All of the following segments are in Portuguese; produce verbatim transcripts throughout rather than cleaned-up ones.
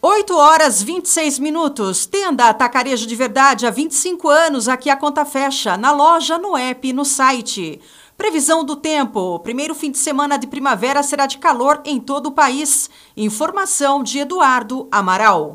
oito horas e vinte e seis minutos. Tenda Atacarejo de Verdade há vinte e cinco anos. Aqui a conta fecha. Na loja, no app e no site. Previsão do tempo. Primeiro fim de semana de primavera será de calor em todo o país. Informação de Eduardo Amaral.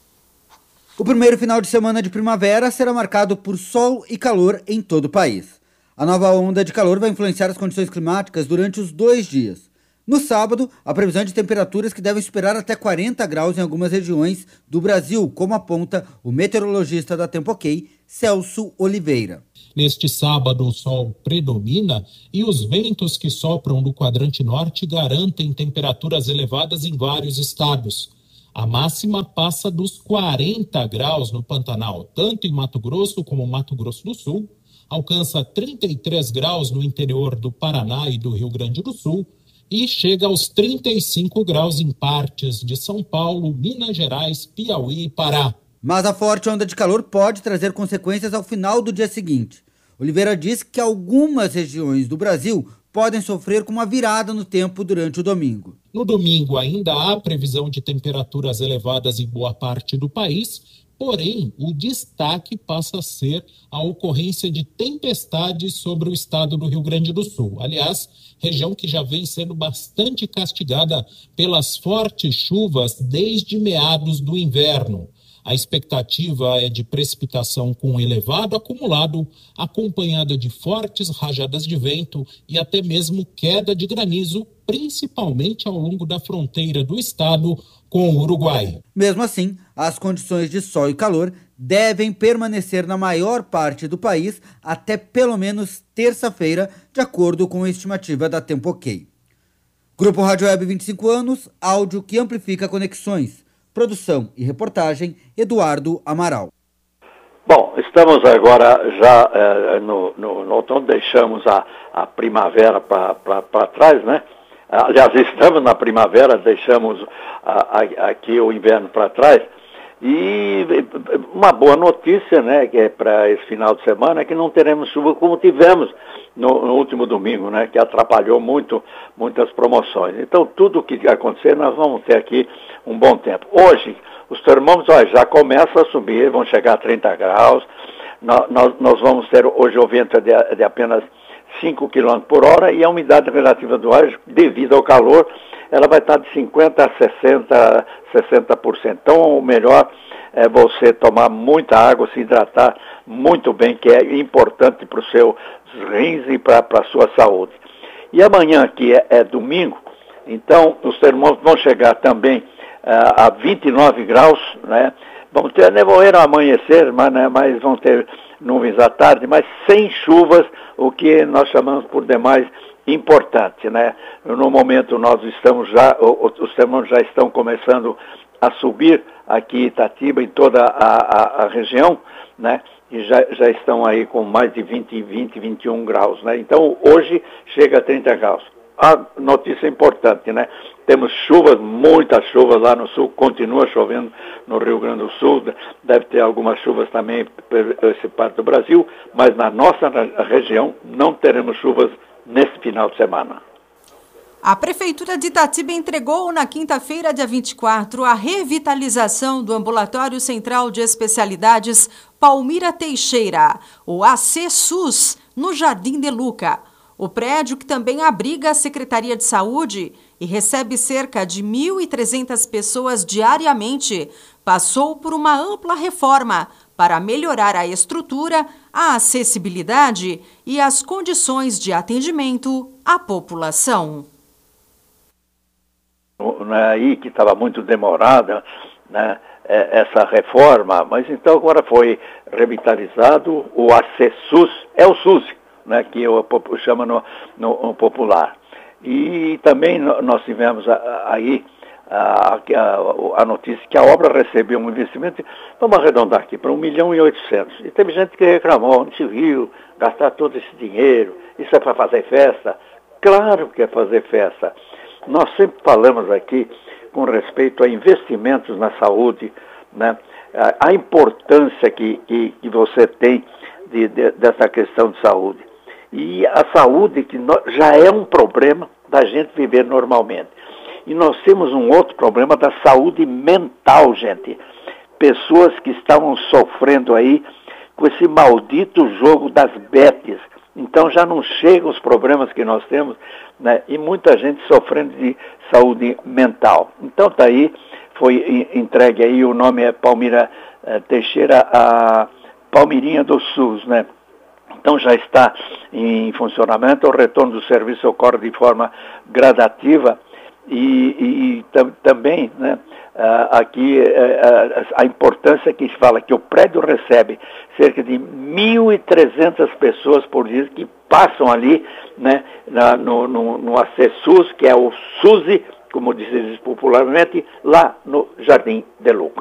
O primeiro final de semana de primavera será marcado por sol e calor em todo o país. A nova onda de calor vai influenciar as condições climáticas durante os dois dias. No sábado, a previsão é de temperaturas que devem superar até quarenta graus em algumas regiões do Brasil, como aponta o meteorologista da Tempo Ok, Celso Oliveira. Neste sábado, o sol predomina e os ventos que sopram do quadrante norte garantem temperaturas elevadas em vários estados. A máxima passa dos quarenta graus no Pantanal, tanto em Mato Grosso como Mato Grosso do Sul, alcança trinta e três graus no interior do Paraná e do Rio Grande do Sul e chega aos trinta e cinco graus em partes de São Paulo, Minas Gerais, Piauí e Pará. Mas a forte onda de calor pode trazer consequências ao final do dia seguinte. Oliveira diz que algumas regiões do Brasil podem sofrer com uma virada no tempo durante o domingo. No domingo ainda há previsão de temperaturas elevadas em boa parte do país, porém o destaque passa a ser a ocorrência de tempestades sobre o estado do Rio Grande do Sul. Aliás, região que já vem sendo bastante castigada pelas fortes chuvas desde meados do inverno. A expectativa é de precipitação com elevado acumulado, acompanhada de fortes rajadas de vento e até mesmo queda de granizo, principalmente ao longo da fronteira do estado com o Uruguai. Mesmo assim, as condições de sol e calor devem permanecer na maior parte do país até pelo menos terça-feira, de acordo com a estimativa da Tempo Ok. Grupo Rádio Web vinte e cinco anos, áudio que amplifica conexões. Produção e reportagem, Eduardo Amaral. Bom, estamos agora já é, no, no, no outono, deixamos a, a primavera para trás, né? Aliás, estamos na primavera, deixamos a, a, aqui o inverno para trás. E uma boa notícia, né, que é para esse final de semana, é que não teremos chuva como tivemos no, no último domingo, né, que atrapalhou muito, muitas promoções. Então, tudo o que acontecer, nós vamos ter aqui um bom tempo. Hoje, os termômetros ó, já começam a subir, vão chegar a trinta graus. Nós, nós, nós vamos ter hoje o vento de, de apenas cinco quilômetros por hora e a umidade relativa do ar, devido ao calor, ela vai estar de cinquenta por cento a sessenta por cento. Então, o melhor é você tomar muita água, se hidratar muito bem, que é importante para os seus rins e para a sua saúde. E amanhã, que é, é domingo, então os termômetros vão chegar também uh, a vinte e nove graus, né? Vão ter nevoeiro ao amanhecer, mas, né, mas vão ter nuvens à tarde, mas sem chuvas, o que nós chamamos por demais importante, né? No momento nós estamos já, os termômetros já estão começando a subir aqui em Itatiba, em toda a, a, a região, né? E já, já estão aí com mais de vinte, vinte, vinte e um graus, né? Então hoje chega a trinta graus. A notícia importante, né? Temos chuvas, muitas chuvas lá no sul, continua chovendo no Rio Grande do Sul, deve ter algumas chuvas também por essa parte do Brasil, mas na nossa região não teremos chuvas nesse final de semana. A Prefeitura de Itatiba entregou na quinta-feira, dia vinte e quatro, a revitalização do Ambulatório Central de Especialidades Palmira Teixeira, o A C SUS, no Jardim de Luca. O prédio, que também abriga a Secretaria de Saúde e recebe cerca de mil e trezentas pessoas diariamente, passou por uma ampla reforma para melhorar a estrutura, a acessibilidade e as condições de atendimento à população. Aí que estava muito demorada, né, essa reforma, mas então agora foi revitalizado o A C SUS, é o SUS, né, que eu chamo no, no, no popular. E também nós tivemos aí a, a, a notícia que a obra recebeu um investimento, vamos arredondar aqui, para um milhão e oitocentos. E teve gente que reclamou, não se viu gastar todo esse dinheiro, isso é para fazer festa? Claro que é fazer festa. Nós sempre falamos aqui com respeito a investimentos na saúde, né, a, a importância que, que, que você tem de, de, dessa questão de saúde. E a saúde que no, já é um problema da gente viver normalmente. E nós temos um outro problema da saúde mental, gente. Pessoas que estavam sofrendo aí com esse maldito jogo das betes. Então já não chegam os problemas que nós temos, né? E muita gente sofrendo de saúde mental. Então tá aí, foi entregue aí, o nome é Palmira eh, Teixeira, a Palmirinha do SUS, né? Então já está em funcionamento, o retorno do serviço ocorre de forma gradativa e, e, e tam, também, né, aqui a, a importância que fala que o prédio recebe cerca de mil e trezentas pessoas por dia que passam ali, né, na, no, no, no A C SUS, que é o SUSE, como diz popularmente, lá no Jardim de Lucas.